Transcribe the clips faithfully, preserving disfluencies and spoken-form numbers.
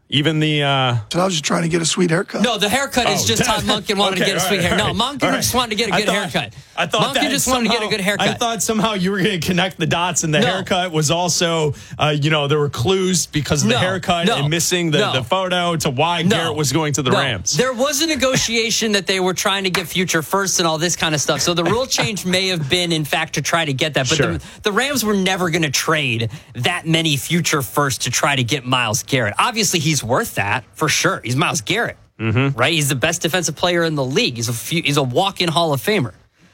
Even the... Uh... So I was just trying to get a sweet haircut. No, the haircut is Oh, just that- Todd Monken wanted okay, to get a all sweet right, hair. all No, right, Monken all right. just wanted to get a I good thought- haircut. I thought Monken that just wanted to get a somehow- good haircut. I thought somehow you were going to connect the dots, and the No. haircut was also, uh, you know, there were clues because of the No, haircut no, and missing the, no. the photo to why No. Garrett was going to the No. Rams. There was a negotiation that they were trying to get future first and all this kind of stuff. So the rule change may have been, in fact, to try to get that. But Sure. the, the Rams were never going to trade that many future first to try to get Myles Garrett. Obviously, he's worth that for sure. He's Myles Garrett, mm-hmm. right? He's the best defensive player in the league. He's a few, he's a walk-in Hall of Famer.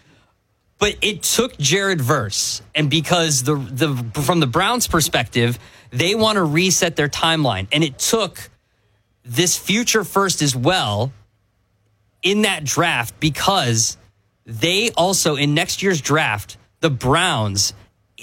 But it took Jared Verse, and because the the from the Browns' perspective, they want to reset their timeline, and it took this future first as well in that draft because they also, in next year's draft, the Browns,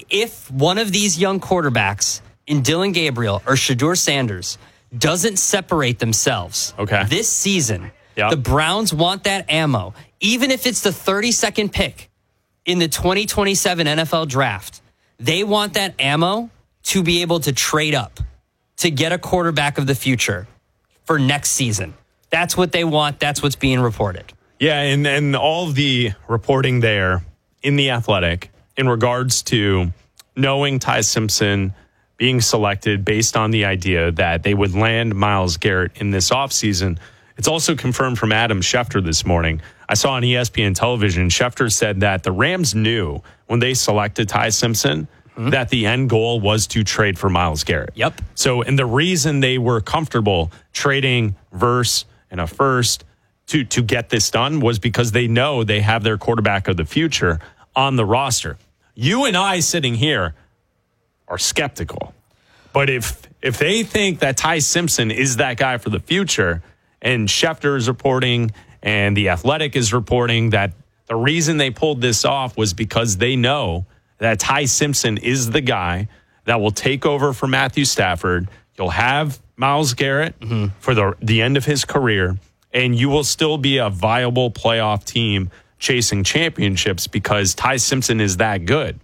if one of these young quarterbacks in Dylan Gabriel or Shedeur Sanders doesn't separate themselves Okay. this season, Yep. the Browns want that ammo, even if it's the thirty-second pick in the twenty twenty-seven N F L draft. They want that ammo to be able to trade up to get a quarterback of the future for next season. That's what they want. That's what's being reported. Yeah, and, and all of the reporting there in The Athletic in regards to knowing Ty Simpson being selected based on the idea that they would land Myles Garrett in this offseason. It's also confirmed from Adam Schefter this morning. I saw on E S P N television, Schefter said that the Rams knew when they selected Ty Simpson mm-hmm. that the end goal was to trade for Myles Garrett. Yep. So, and the reason they were comfortable trading Verse and a first to, to get this done was because they know they have their quarterback of the future on the roster. You and I sitting here are skeptical. But if if they think that Ty Simpson is that guy for the future, and Schefter is reporting and The Athletic is reporting that the reason they pulled this off was because they know that Ty Simpson is the guy that will take over for Matthew Stafford. You'll have Myles Garrett mm-hmm. for the, the end of his career, and you will still be a viable playoff team chasing championships because Ty Simpson is that good.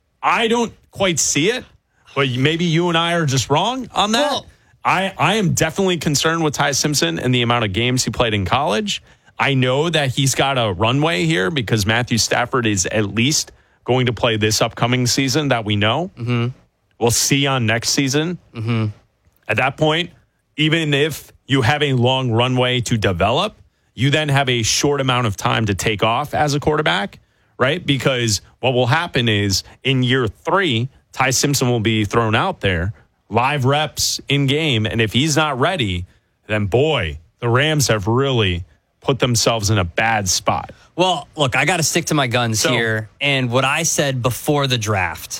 I don't quite see it, but maybe you and I are just wrong on that. Well, I, I am definitely concerned with Ty Simpson and the amount of games he played in college. I know that he's got a runway here because Matthew Stafford is at least going to play this upcoming season that we know. Mm-hmm. We'll see on next season. Mm-hmm. At that point, even if you have a long runway to develop, you then have a short amount of time to take off as a quarterback, right? Because what will happen is in year three, Ty Simpson will be thrown out there, live reps in game. And if he's not ready, then boy, the Rams have really put themselves in a bad spot. Well, look, I got to stick to my guns So- here. And what I said before the draft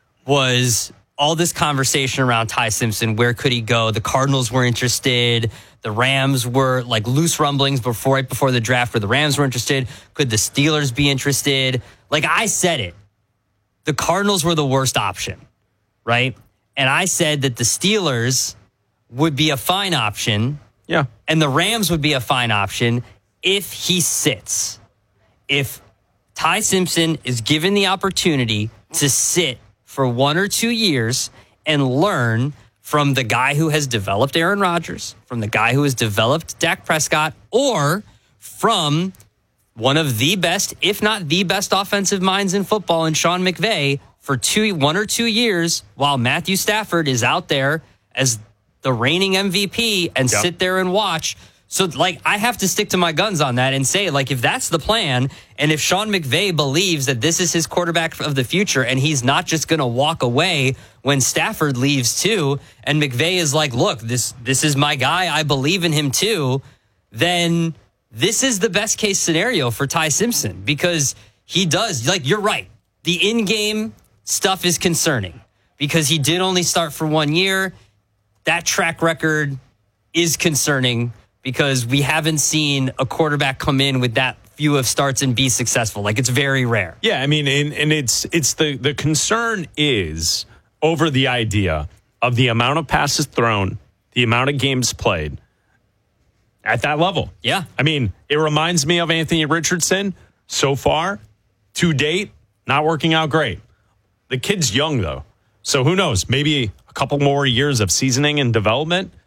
was all this conversation around Ty Simpson. Where could he go? The Cardinals were interested. The Rams were like loose rumblings before, right before the draft where the Rams were interested. Could the Steelers be interested? Like I said it, the Cardinals were the worst option, right? And I said that the Steelers would be a fine option. Yeah. And the Rams would be a fine option if he sits. If Ty Simpson is given the opportunity to sit for one or two years and learn from the guy who has developed Aaron Rodgers, from the guy who has developed Dak Prescott, or from one of the best, if not the best offensive minds in football in Sean McVay for two, one or two years while Matthew Stafford is out there as the reigning M V P and Yep. sit there and watch. So, like, I have to stick to my guns on that and say, like, if that's the plan, and if Sean McVay believes that this is his quarterback of the future, and he's not just going to walk away when Stafford leaves too, and McVay is like, look, this this is my guy, I believe in him too, then this is the best case scenario for Ty Simpson because he does, like, you're right. The in-game stuff is concerning because he did only start for one year. That track record is concerning because we haven't seen a quarterback come in with that few of starts and be successful. Like, it's very rare. Yeah, I mean, and, and it's it's the, the concern is over the idea of the amount of passes thrown, the amount of games played at that level. Yeah. I mean, it reminds me of Anthony Richardson so far, to date, not working out great. The kid's young, though. So who knows? Maybe a couple more years of seasoning and development.